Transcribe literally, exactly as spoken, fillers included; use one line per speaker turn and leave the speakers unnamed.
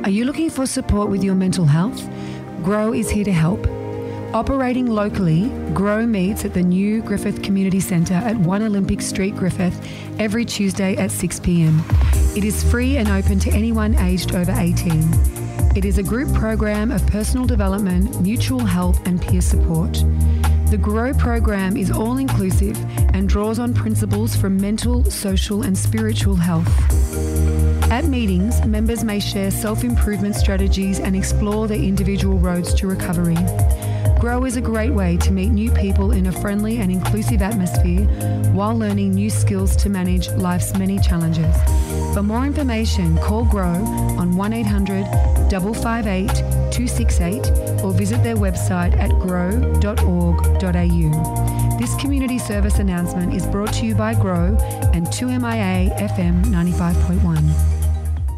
Are you looking for support with your mental health? Grow is here to help. Operating locally, Grow meets at the new Griffith Community Centre at one Olympic Street, Griffith, every Tuesday at six p m. It is free and open to anyone aged over eighteen. It is a group program of personal development, mutual help and peer support. The Grow program is all-inclusive and draws on principles from mental, social and spiritual health. At meetings, members may share self-improvement strategies and explore their individual roads to recovery. Grow is a great way to meet new people in a friendly and inclusive atmosphere while learning new skills to manage life's many challenges. For more information, call Grow on one eight hundred, five five eight, two six eight or visit their website at grow dot org dot a u. This community service announcement is brought to you by Grow and two M I A F M ninety-five point one.